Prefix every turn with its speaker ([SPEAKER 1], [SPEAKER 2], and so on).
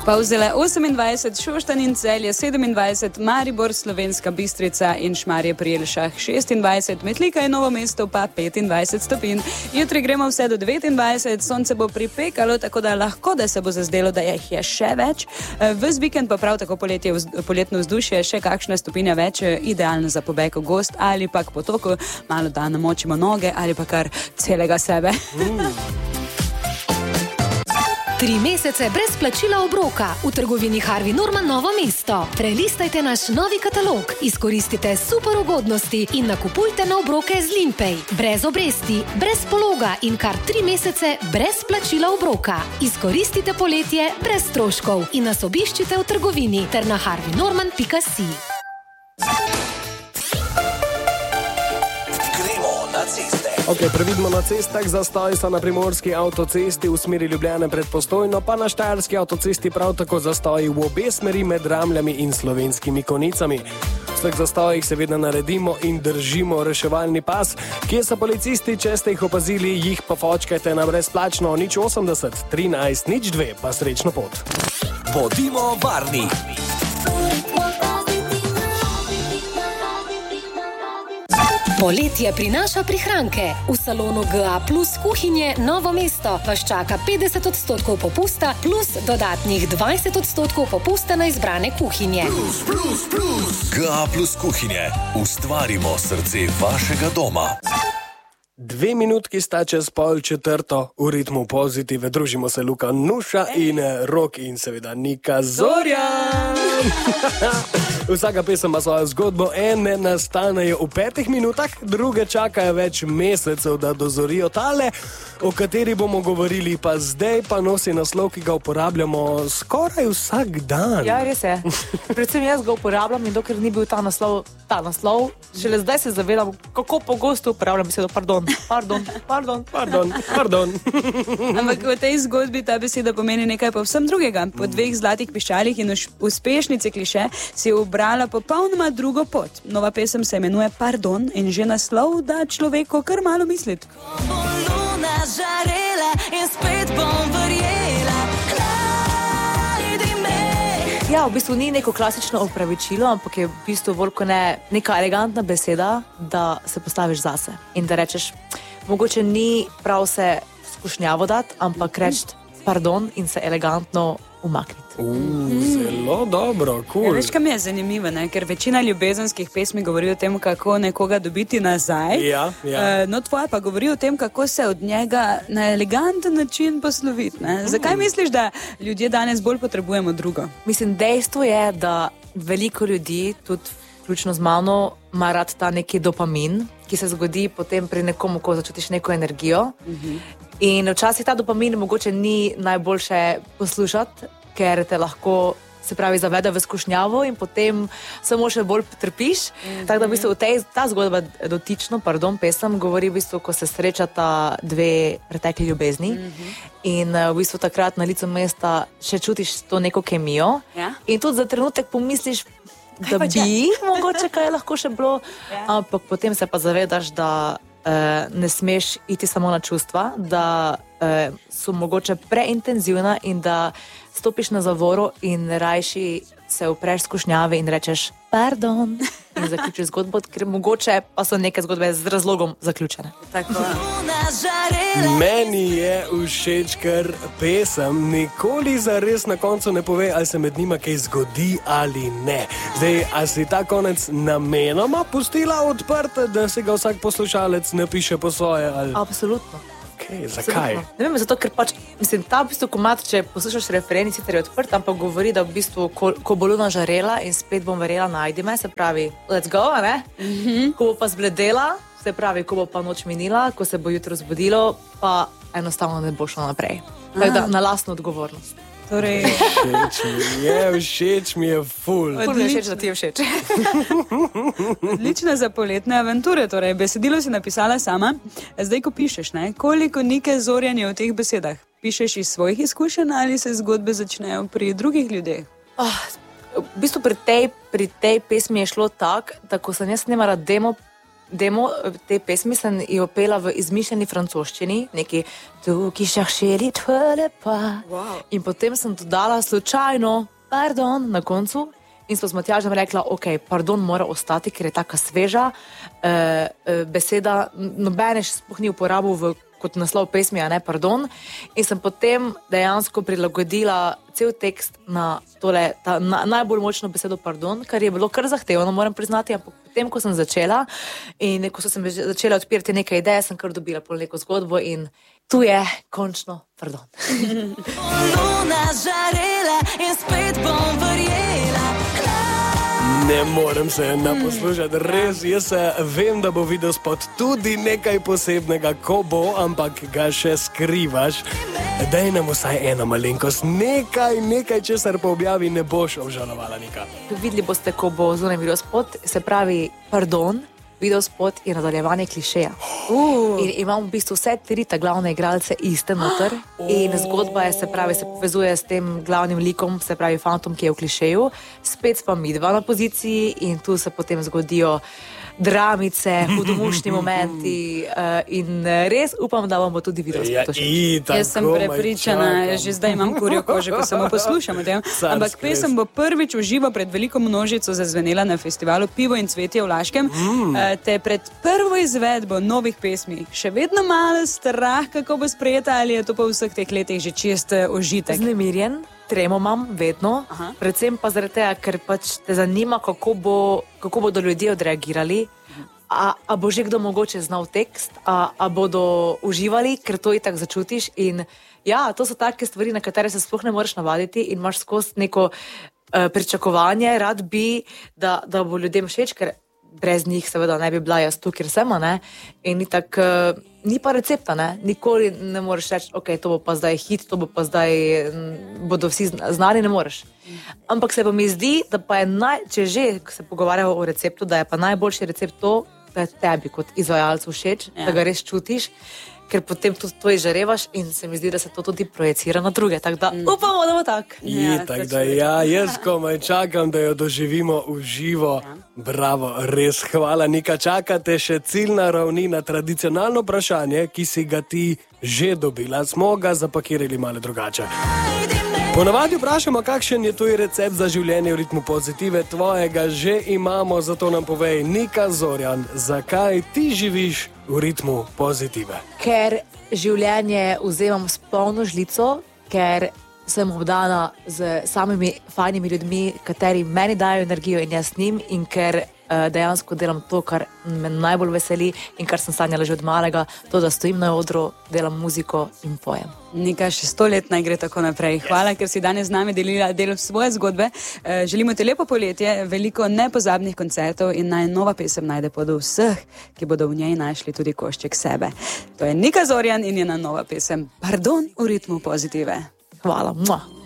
[SPEAKER 1] Pavzele 28, Šoštanj in Celje 27, Maribor, Slovenska Bistrica in Šmarje pri Jelšah 26, Metlika in Novo mesto pa 25 stopinj. Jutri gremo vse do 29, sonce bo pripekalo, tako da lahko, da se bo zazdelo, da jih je še več. Ves vikend pa prav tako poletno vzdušje, še kakšna stopinja več, idealno za pobeg v gost ali pa k potoku, malo da namočimo noge ali pa kar celega sebe.
[SPEAKER 2] 3 mesece brez plačila obroka v trgovini Harvey Norman Novo mesto. Prelistajte naš novi katalog, izkoristite super ugodnosti in nakupujte na obroke z Limpay. Brez obresti, brez pologa in kar 3 mesece brez plačila obroka. Izkoristite poletje brez stroškov in nas obiščite v trgovini ter na harveynorman.si.
[SPEAKER 3] Previdimo na cestah, zastoj so na primorski avtocesti v smeri Ljubljane pred Postojno, pa na štajerski avtocesti prav tako zastoji v obe smeri med Ramljami in Slovenskimi Konicami. V vseh zastojih seveda naredimo in držimo reševalni pas. Kje so policisti, če ste jih opazili, jih pa fočkajte na brezplačno 080 13 02, pa srečno pot.
[SPEAKER 4] Bodimo varni!
[SPEAKER 2] Poletje prinaša prihranke. V salonu GA Plus kuhinje Novo mesto vas čaka 50% popusta plus dodatnih 20% popusta na izbrane kuhinje.
[SPEAKER 4] GA Plus kuhinje. Ustvarimo srce vašega doma.
[SPEAKER 3] 2 minutki sta čez 3:30 v ritmu pozitive. Družimo se Luka Nuša in Rok in seveda Nika Zorjan. Vsaka pesem ima svojo zgodbo, ene nastanejo v 5 minutah, druge čakajo več mesecev, da dozorijo. Tale, o kateri bomo govorili pa zdaj, pa nosi naslov, ki ga uporabljamo skoraj vsak dan.
[SPEAKER 5] Ja, res je. Predvsem jaz ga uporabljam in dokler ni bil ta naslov, šele zdaj se zavedam, kako pogosto uporabljam besedo pardon.
[SPEAKER 1] Ampak v tej zgodbi ta beseda pomeni nekaj povsem drugega. Po 2 zlatih piščalih in uspešnici kliše si ubrala popolnoma drugo pot. Nova pesem se imenuje Pardon in že naslov da človeku kar malo misliti.
[SPEAKER 5] Ja, v bistvu ni neko klasično opravičilo, ampak je v bistvu bolj neka elegantna beseda, da se postaviš zase in da rečeš, mogoče ni prav se skušnjavo dati, ampak reči pardon in se elegantno umakniti.
[SPEAKER 3] Zelo dobro, cool.
[SPEAKER 1] Ja, veš, kam je zanimivo, ne? Ker večina ljubezenskih pesmi govori o tem, kako nekoga dobiti nazaj.
[SPEAKER 3] Ja.
[SPEAKER 1] No, tvoja pa govori o tem, kako se od njega na eleganten način posloviti. Zakaj misliš, da ljudje danes bolj potrebujemo drugo?
[SPEAKER 5] Mislim, dejstvo je, da veliko ljudi, tudi vključno z mano, ima rad ta neki dopamin, ki se zgodi potem pri nekomu, ko začutiš neko energijo. In včasih ta dopamin mogoče ni najboljše poslušati, ker te lahko, se pravi, zavede v skušnjavo in potem samo še bolj trpiš. Tako da v bistvu ta zgodba dotično, pesem, govori v bistvu, ko se srečata 2 pretekli ljubezni in v bistvu takrat na licu mesta še čutiš to neko kemijo. In tudi za trenutek pomisliš, da bi mogoče kaj lahko še bilo, ampak potem se pa zavedaš, da ne smeš iti samo na čustva, da so mogoče preintenzivna in da stopiš na zavoro in rajši se upreš skušnjave in rečeš pardon in zaključiš zgodbo, ker mogoče pa so neke zgodbe z razlogom zaključene.
[SPEAKER 1] Tako.
[SPEAKER 3] Meni je všeč, ker pesem nikoli zares na koncu ne pove, ali se med njima kaj zgodi ali ne. Zdaj, ali si ta konec namenoma pustila odprt, da se ga vsak poslušalec napiše po svoje? Ali...
[SPEAKER 5] Absolutno.
[SPEAKER 3] Okay, zakaj?
[SPEAKER 5] Ne vem, zato, ker ta v bistvu komad, če poslušaš referen, sicer je odprt, ampak govori, da v bistvu, ko bo luna žarela in spet bom verjela, najdi me, se pravi, let's go, ne? Ko bo pa zbledela, se pravi, ko bo pa noč minila, ko se bo jutro zbudilo, pa enostavno ne bo šlo naprej. Tako da na lastno odgovornost.
[SPEAKER 1] Torej...
[SPEAKER 3] Všeč mi je ful.
[SPEAKER 5] Ful mi je všeč, da ti je všeč.
[SPEAKER 1] Odlična za poletne avanture, torej besedilo si napisala sama. Zdaj, ko pišeš, koliko Nike Zorjan je v teh besedah? Pišeš iz svojih izkušenj ali se zgodbe začnejo pri drugih ljudeh?
[SPEAKER 5] V bistvu pri tej pesmi je šlo tako, da ko sem jaz snemala demo demo te pesmi sem jo pela v izmišljeni francoščini, neki tu, ki šahšeli tvele pa. In potem sem dodala slučajno pardon na koncu in smo z Matjažem rekla, ok, pardon mora ostati, ker je taka sveža beseda, nobene še sploh ni uporabil kot naslov pesmi, a ne pardon. In sem potem dejansko prilagodila cel tekst na tole, najbolj močno besedo pardon, kar je bilo kar zahtevno, moram priznati, ampak potem, ko sem začela in ko sem začela odpirati neke ideje, sem kar dobila pol neko zgodbo in tu je končno pardon.
[SPEAKER 6] Luna žarela in spet bom verjela.
[SPEAKER 3] Ne morem se naposlušati, res, jaz vem, da bo videospot tudi nekaj posebnega, ko bo, ampak ga še skrivaš. Daj nam vsaj eno malenkost, nekaj, česar po objavi ne boš obžalovala nikar.
[SPEAKER 5] Videli boste, ko bo zunaj videospot, se pravi pardon, videospot je nadaljevanje klišeja. In imamo v bistvu vse tri ta glavne igralce iste noter in zgodba je, se pravi, se povezuje s tem glavnim likom, se pravi fantom, ki je v klišeju, spet pa midva na poziciji in tu se potem zgodijo dramice, hudomušni momenti in res upam, da vam bo tudi videospot všeč.
[SPEAKER 1] Jaz sem prepričana, že zdaj imam kurjo kožo, ko samo poslušam o tem, ampak pesem bo prvič v živo pred veliko množico zazvenela na festivalu Pivo in cvetje v Laškem. Te pred prvo izvedbo novih pesmi še vedno malo strah, kako bo sprejeta, ali je to pa v vseh teh letih že čist užitek?
[SPEAKER 5] Znemirjen, tremo imam vedno, predvsem pa zaradi tega, ker pač te zanima, kako bodo ljudje odreagirali, a bo že kdo mogoče znal tekst, a bodo uživali, ker to itak začutiš in ja, to so take stvari, na katere se sploh ne moreš navaditi in imaš skozi neko pričakovanje, rad bi, da bo ljudem všeč, ker brez njih seveda ne bi bila jaz tu, kjer sem, ne? In itak, ni pa recepta, ne? Nikoli ne moreš reči, ok, to bo pa zdaj hit, to bo pa zdaj, bodo vsi znali, ne moreš. Ampak se pa mi zdi, da pa je če že se pogovarjamo o receptu, da je pa najboljši recept to, da je tebi kot izvajalcu všeč, da ga res čutiš, ker potem tudi to izžarevaš in se mi zdi, da se to tudi projecira na druge, tako da upamo, da bo tak.
[SPEAKER 3] Jaz komaj čakam, da jo doživimo v živo. Bravo, res hvala, Nika. Čakate še ciljna ravnina, tradicionalno vprašanje, ki si ga ti že dobila, smo ga zapakirali malo drugače. Ponavadi vprašamo, kakšen je tvoj recept za življenje v ritmu pozitive, tvojega že imamo, zato nam povej, Nika Zorjan, zakaj ti živiš v ritmu pozitive?
[SPEAKER 5] Ker življenje vzemam s polno žlico, ker sem obdana z samimi fajnimi ljudmi, kateri meni dajo energijo in jaz njim in ker dejansko delam to, kar me najbolj veseli in kar sem sanjala že od malega, to, da stojim na odru, delam muziko in pojem.
[SPEAKER 1] Nika, še 100 let naj gre tako naprej. Hvala, ker si danes z nami delila del svoje zgodbe. Želimo ti lepo poletje, veliko nepozabnih koncertov in naj nova pesem najde pod vseh, ki bodo v njej našli tudi košček sebe. To je Nika Zorjan in njena nova pesem Pardon v ritmu pozitive.
[SPEAKER 5] Hvala.